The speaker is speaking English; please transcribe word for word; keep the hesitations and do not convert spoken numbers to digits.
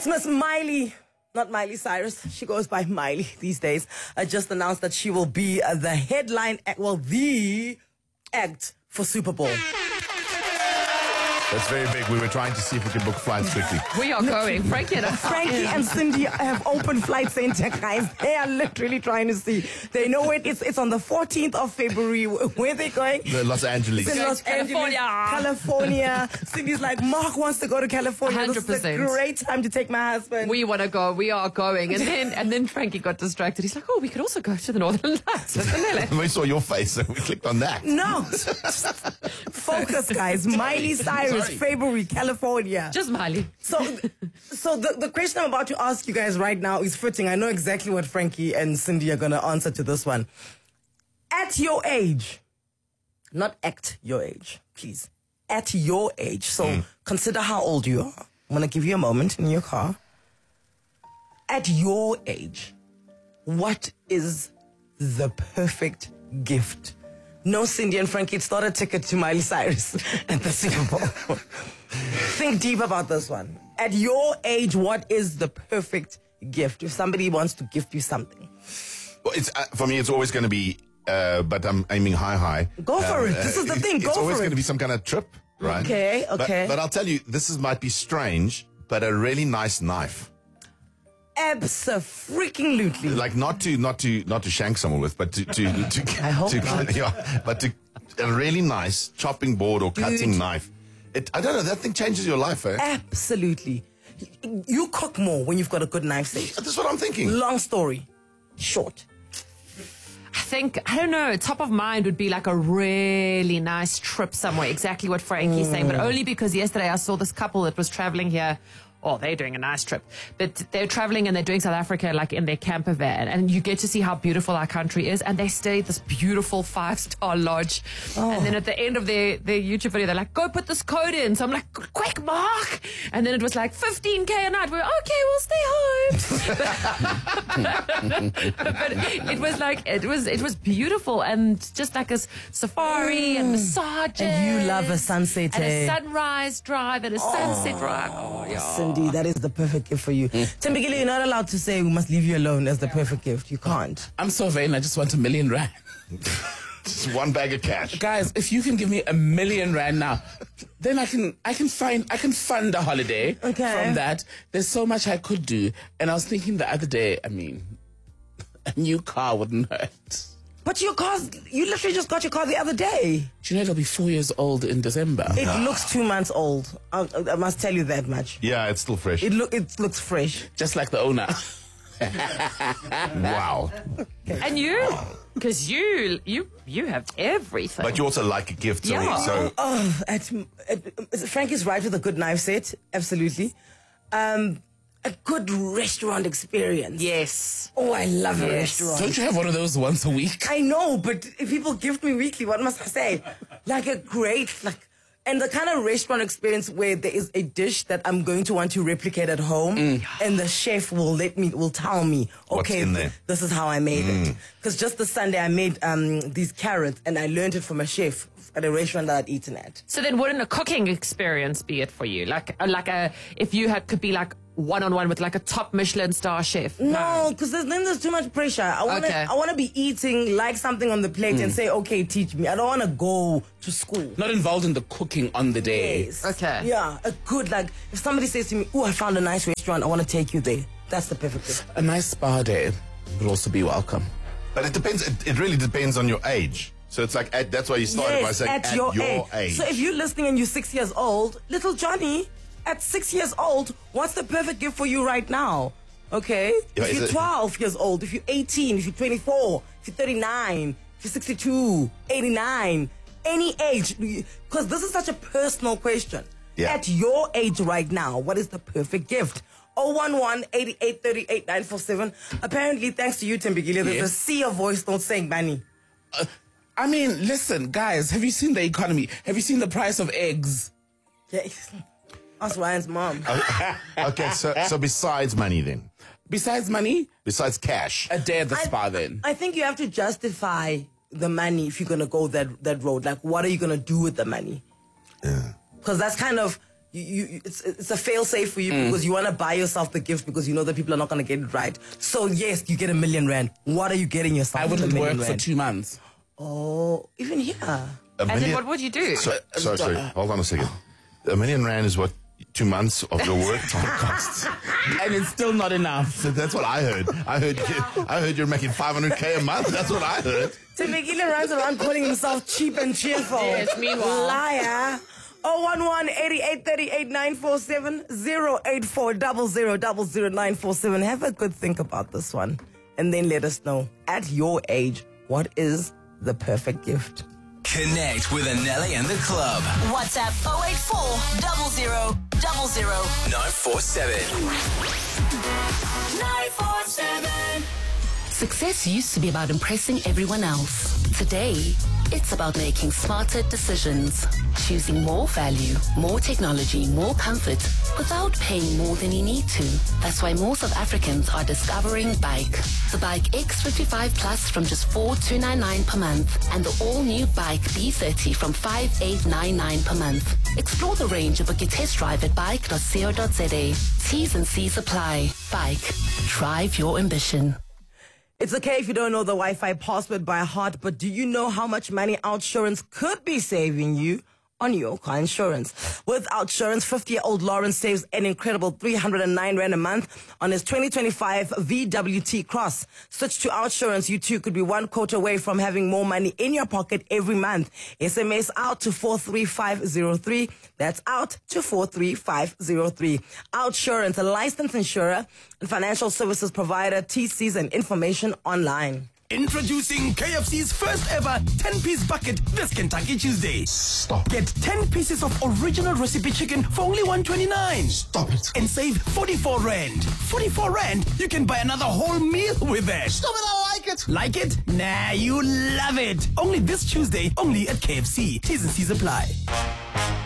It's Miss Miley. Not Miley Cyrus. She goes by Miley these days. I just announced that she will be uh, the headline act, well, the act for Super Bowl. That's very big. We were trying to see if we could book flights quickly. We are going. Frankie and I. Frankie and Cindy have open flight center, guys. They are literally trying to see. They know it. It's it's on the fourteenth of February. Where are they going? The Los Angeles. It's in Los California. Angeles, California. Cindy's like, Mark wants to go to California. one hundred percent. This is a great time to take my husband. We want to go. We are going. And then and then Frankie got distracted. He's like, oh, we could also go to the Northern Lights. We saw your face and we clicked on that. No. Focus, guys. Miley Cyrus, Sorry. February, California. Just Miley. So, so the, the question I'm about to ask you guys right now is fitting. I know exactly what Frankie and Cindy are going to answer to this one. At your age, not act your age, please. At your age. So mm. consider how old you are. I'm going to give you a moment in your car. At your age, what is the perfect gift? No, Cindy and Frankie, it's not a ticket to Miley Cyrus at the Super Bowl. Think deep about this one. At your age, what is the perfect gift? If somebody wants to gift you something. Well, it's uh, for me, it's always going to be, uh, but I'm aiming high, high. Go for um, it. This is the uh, thing. Go It's for always it. going to be some kind of trip, right? Okay, okay. But, but I'll tell you, this is might be strange, but a really nice knife. Abso-freaking-lutely. Like not to not to not to shank someone with, but to to to, I hope to not. yeah, but to a really nice chopping board or Dude. cutting knife. It I don't know, that thing changes your life, eh? Absolutely. You cook more when you've got a good knife set. That's what I'm thinking. Long story. Short. I think, I don't know, top of mind would be like a really nice trip somewhere. Exactly what Frankie's mm. saying, but only because yesterday I saw this couple that was traveling here. Oh, they're doing a nice trip. But they're traveling and they're doing South Africa like in their camper van. And you get to see how beautiful our country is. And they stay at this beautiful five-star lodge. Oh. And then at the end of their, their YouTube video, they're like, go put this code in. So I'm like, quick, Mark. And then it was like fifteen K a night. We're okay, we'll stay home. But it was like, it was it was beautiful. And just like a safari mm. and massages. And you love a sunset. And eh? a sunrise drive and a oh. sunset drive. Oh, yeah. That is the perfect gift for you. Mm. Tembekile, you're not allowed to say we must leave you alone as the perfect gift. You can't. I'm so vain. I just want a million rand. Just one bag of cash. Guys, if you can give me a million rand now, then I can I can find I can fund a holiday okay. from that. There's so much I could do. And I was thinking the other day, I mean, a new car wouldn't hurt. But your car, you literally just got your car the other day. Do you know it'll be four years old in December? It looks two months old. I, I must tell you that much. Yeah, it's still fresh. It, look, it looks fresh. Just like the owner. Wow. And you? Because you, you, you have everything. But you also like a gift. So, Yeah. so Oh, at, at, Frank is right with a good knife set. Absolutely. Um, a good restaurant experience. Yes. Oh, I love a Yes. restaurant. Don't you have one of those once a week? I know, but if people gift me weekly, what must I say? Like a great, like, and the kind of restaurant experience where there is a dish that I'm going to want to replicate at home, mm. and the chef will let me, will tell me, okay, in there? this is how I made mm. it. Because just this Sunday I made um, these carrots, and I learned it from a chef at a restaurant that I'd eaten at. So then, wouldn't a cooking experience be it for you? Like, like a if you had could be like one on one with like a top Michelin star chef? No, because then there's too much pressure. I want to Okay. I want to be eating like something on the plate Mm. and say, okay, teach me. I don't want to go to school. Not involved in the cooking on the day. Yes. Okay. Yeah, a good, like, if somebody says to me, oh, I found a nice restaurant, I want to take you there. That's the perfect thing. A nice spa day would also be welcome. but it depends. It, it really depends on your age. So it's like at, that's why you started by Yes, saying at, at your, your age. age. So if you're listening and you're six years old, little Johnny, at six years old, what's the perfect gift for you right now? Okay? Yeah, if is you're it- twelve years old, if you're eighteen, if you're twenty-four, if you're thirty-nine, if you're sixty-two, eighty-nine, any age, because this is such a personal question. Yeah. At your age right now, what is the perfect gift? oh one one, eighty-eight, thirty-eight, nine four seven. Apparently, thanks to you, Tembekile, there's Yes. a sea of voice notes saying money. Uh, I mean, listen, guys, have you seen the economy? Have you seen the price of eggs? Yeah. Ask Ryan's mom. Okay, so so besides money then, Besides money, besides cash, a day at the I- spa then. I think you have to justify the money if you're going to go that, that road. Like, what are you going to do with the money? yeah. Because that's kind of, You, you, it's it's a fail safe for you mm. because you want to buy yourself the gift because you know that people are not going to get it right. So yes, you get a million rand. What are you getting yourself? I wouldn't work rand? for two months. Oh, even here. A and million, then what would you do? So, sorry, sorry. Hold on a second. A million rand is what two months of your work time costs. And it's still not enough. So that's what I heard. I heard I heard you're making five hundred K a month. That's what I heard. Temekile runs around calling himself cheap and cheerful. Yes, meanwhile. Liar. oh one one, eighty-eight thirty-eight, nine four seven, oh eight four zero zero zero zero nine four seven. Have a good think about this one. And then let us know, at your age, what is the perfect gift? Connect with Anele and the club. WhatsApp oh eight four zero zero zero zero nine four seven. nine four seven. Success used to be about impressing everyone else. Today, it's about making smarter decisions. Choosing more value, more technology, more comfort without paying more than you need to. That's why more South Africans are discovering Bike. The Bike X fifty-five Plus from just four thousand two hundred ninety-nine per month and the all-new Bike B thirty from five thousand eight hundred ninety-nine per month. Explore the range and book your test drive at bike dot co dot za. T's and C's apply. Bike. Drive your ambition. It's okay if you don't know the Wi-Fi password by heart, but do you know how much money Outsurance could be saving you on your car insurance? With Outsurance, fifty-year-old Lawrence saves an incredible three hundred nine rand a month on his twenty twenty-five V W T Cross. Switch to Outsurance. You too could be one quote away from having more money in your pocket every month. S M S out to four three five zero three. That's out to four three five zero three. Outsurance, a licensed insurer and financial services provider. T Cs and information online. Introducing K F C's first ever ten-piece bucket this Kentucky Tuesday. Stop. Get ten pieces of original recipe chicken for only one twenty-nine. Stop it. And save forty-four rand. forty-four rand, you can buy another whole meal with that. Stop it, I like it. Like it? Nah, you love it. Only this Tuesday, only at K F C. T's and C's apply.